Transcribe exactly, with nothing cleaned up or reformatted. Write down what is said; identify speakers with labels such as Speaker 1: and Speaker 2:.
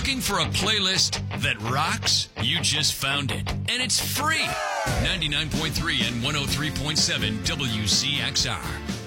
Speaker 1: Looking for a playlist that rocks? You just found it. And it's free. ninety-nine point three and one oh three point seven W C X R.